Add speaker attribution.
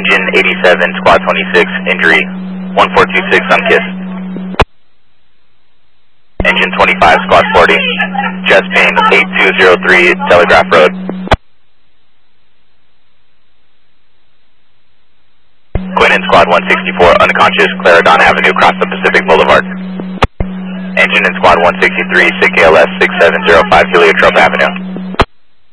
Speaker 1: Engine 87, Squad 26, injury 1426 on KISS. Engine 25, Squad 40, chest pain 8203 Telegraph Road. Quinn and Squad 164, unconscious, Clarendon Avenue, across the Pacific Boulevard. Engine in Squad 163, SICK ALS 6705 Heliotrope Avenue.